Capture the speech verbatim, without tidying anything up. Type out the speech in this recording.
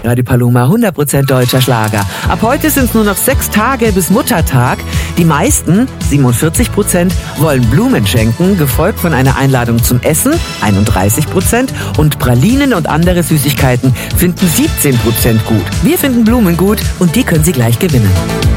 Radio Paloma, hundert Prozent deutscher Schlager. Ab heute sind es nur noch sechs Tage bis Muttertag. Die meisten, siebenundvierzig Prozent, wollen Blumen schenken, gefolgt von einer Einladung zum Essen, einunddreißig Prozent. Und Pralinen und andere Süßigkeiten finden siebzehn Prozent gut. Wir finden Blumen gut und die können Sie gleich gewinnen.